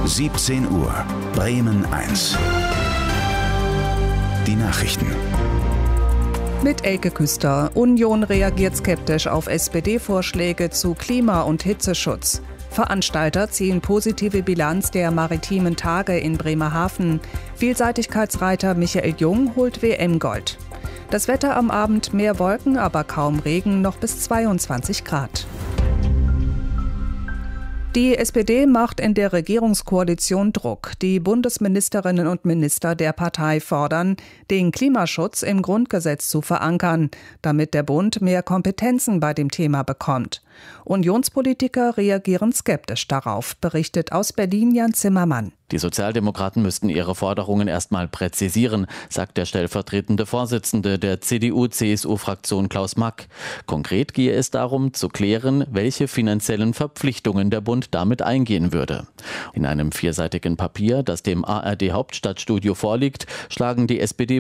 17 Uhr, Bremen 1. Die Nachrichten. Mit Elke Küster. Union reagiert skeptisch auf SPD-Vorschläge zu Klima- und Hitzeschutz. Veranstalter ziehen positive Bilanz der maritimen Tage in Bremerhaven. Vielseitigkeitsreiter Michael Jung holt WM-Gold. Das Wetter am Abend: mehr Wolken, aber kaum Regen, noch bis 22 Grad. Die SPD macht in der Regierungskoalition Druck. Die Bundesministerinnen und Minister der Partei fordern, den Klimaschutz im Grundgesetz zu verankern, damit der Bund mehr Kompetenzen bei dem Thema bekommt. Unionspolitiker reagieren skeptisch darauf, berichtet aus Berlin Jan Zimmermann. Die Sozialdemokraten müssten ihre Forderungen erstmal präzisieren, sagt der stellvertretende Vorsitzende der CDU-CSU-Fraktion Klaus Mack. Konkret gehe es darum, zu klären, welche finanziellen Verpflichtungen der Bund damit eingehen würde. In einem vierseitigen Papier, das dem ARD-Hauptstadtstudio vorliegt, schlagen die SPD